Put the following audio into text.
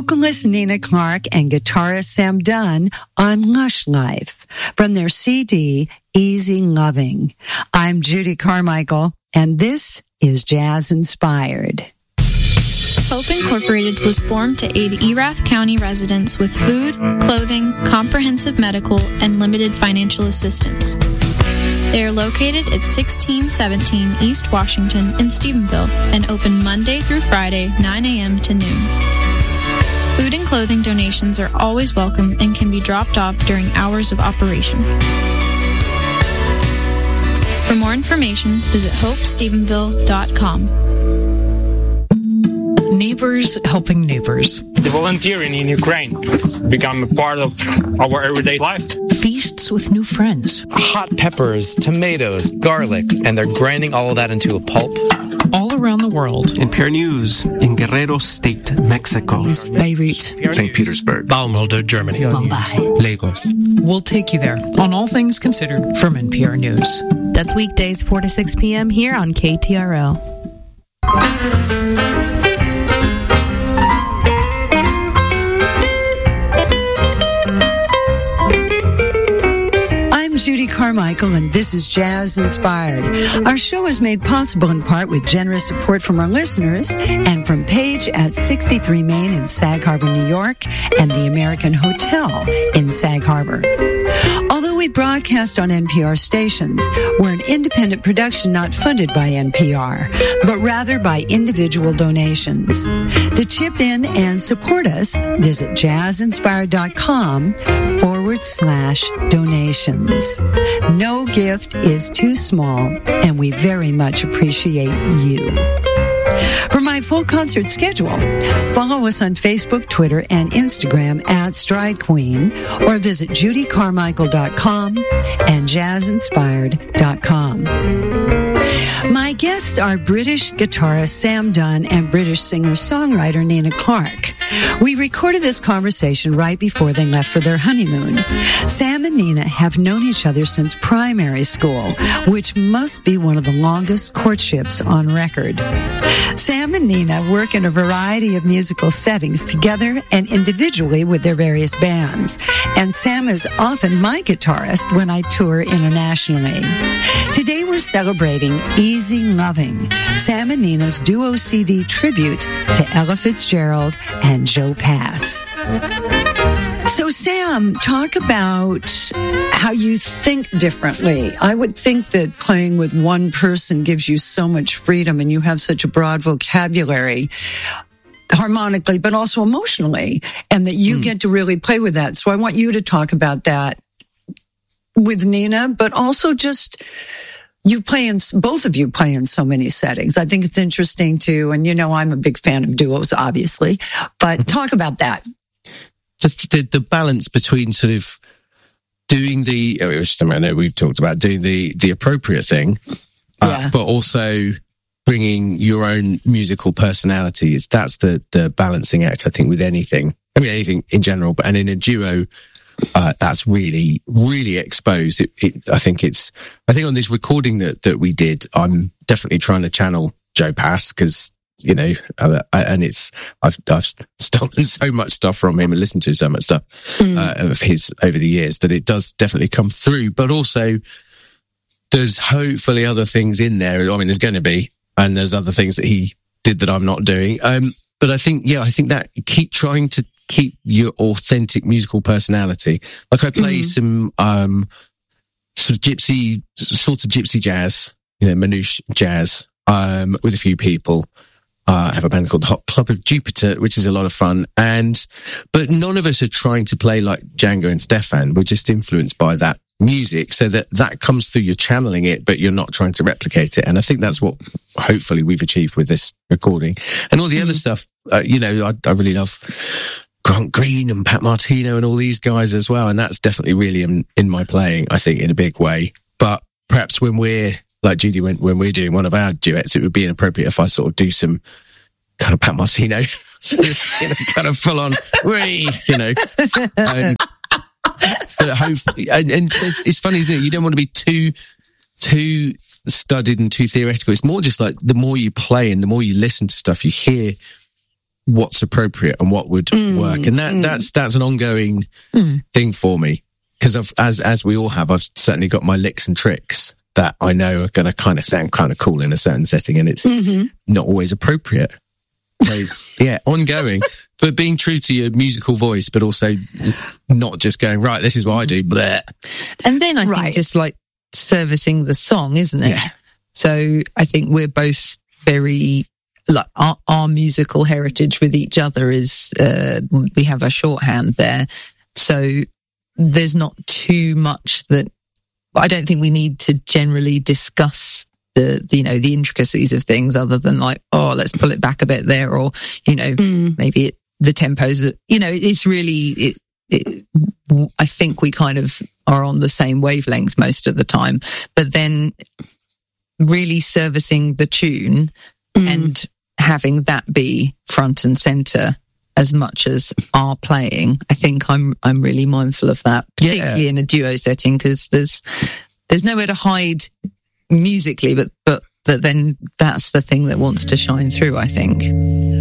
vocalist Nina Clark and guitarist Sam Dunn on Lush Life from their CD, Easy Loving. I'm Judy Carmichael, and this is Jazz Inspired. Hope Incorporated was formed to aid Erath County residents with food, clothing, comprehensive medical, and limited financial assistance. They are located at 1617 East Washington in Stephenville and open Monday through Friday, 9 a.m. to noon. Food and clothing donations are always welcome and can be dropped off during hours of operation. For more information, visit hopestephenville.com. Neighbors helping neighbors. The volunteering in Ukraine has become a part of our everyday life. Feasts with new friends. Hot peppers, tomatoes, garlic, and they're grinding all of that into a pulp. All around the world. NPR News in Guerrero State, Mexico. Beirut. St. Petersburg. Baumholder, Germany. Mumbai. Lagos. We'll take you there on All Things Considered from NPR News. That's weekdays 4 to 6 p.m. here on KTRL. Judy Carmichael, and this is Jazz Inspired. Our show is made possible in part with generous support from our listeners and from Page at 63 Main in Sag Harbor, New York, and the American Hotel in Sag Harbor. Although we broadcast on NPR stations, we're an independent production not funded by NPR, but rather by individual donations. To chip in and support us, visit jazzinspired.com/donations. No gift is too small, and we very much appreciate you. For my full concert schedule, follow us on Facebook, Twitter, and Instagram at Stride Queen, or visit judycarmichael.com and jazzinspired.com. My guests are British guitarist Sam Dunn and British singer-songwriter Nina Clark. We recorded this conversation right before they left for their honeymoon. Sam and Nina have known each other since primary school, which must be one of the longest courtships on record. Sam and Nina work in a variety of musical settings together and individually with their various bands. And Sam is often my guitarist when I tour internationally. Today we're celebrating Easy Loving, Sam and Nina's duo CD tribute to Ella Fitzgerald and Joe Pass. So Sam, talk about how you think differently. I would think that playing with one person gives you so much freedom and you have such a broad vocabulary harmonically, but also emotionally, and that you get to really play with that. So I want you to talk about that with Nina, but also just both of you play in so many settings. I think it's interesting too. And you know, I'm a big fan of duos, obviously, but talk about that. Just the balance between sort of doing I know we've talked about doing the appropriate thing, but also bringing your own musical personality. That's the balancing act, I think, with anything. I mean, anything in general, and in a duo, that's really, really exposed. I think on this recording that we did, I'm definitely trying to channel Joe Pass because, you know, and I've stolen so much stuff from him and listened to so much stuff of his over the years that it does definitely come through. But also, there's hopefully other things in there. I mean, there's going to be, and there's other things that he did that I'm not doing. But I think that keep trying to keep your authentic musical personality. Like I play some sort of gypsy jazz, you know, manouche jazz with a few people. I have a band called the Hot Club of Jupiter, which is a lot of fun. But none of us are trying to play like Django and Stefan. We're just influenced by that music, so that comes through. You're channeling it, but you're not trying to replicate it. And I think that's what hopefully we've achieved with this recording. And all the other stuff, you know, I really love Grant Green and Pat Martino and all these guys as well. And that's definitely really in my playing, I think, in a big way. But perhaps when we're like Judy, when we're doing one of our duets, it would be inappropriate if I sort of do some kind of Pat Martino, kind of full on, you know. But hopefully, and it's funny, isn't it? You don't want to be too studied and too theoretical. It's more just like the more you play and the more you listen to stuff, you hear what's appropriate and what would work. And that's an ongoing thing for me. Because as we all have, I've certainly got my licks and tricks that I know are going to kind of sound kind of cool in a certain setting, and it's not always appropriate. So, yeah, ongoing, but being true to your musical voice, but also not just going, right, this is what I do, bleh. And then I think just like servicing the song, isn't it? Yeah. So I think we're both very, like, our musical heritage with each other is, we have a shorthand there. So there's not too much that, I don't think we need to generally discuss the intricacies of things other than like, oh, let's pull it back a bit there, or, maybe the tempos, it's really, I think we kind of are on the same wavelength most of the time, but then really servicing the tune and having that be front and center as much as our playing. I think I'm really mindful of that, particularly in a duo setting, because there's nowhere to hide musically, but then that's the thing that wants to shine through, I think.